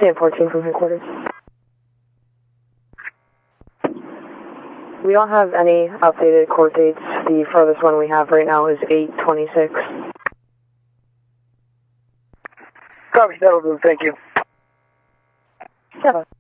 Stand 14 from headquarters. We don't have any updated court dates. The furthest one we have right now is 8/26. Copy, that'll do. Thank you. 7.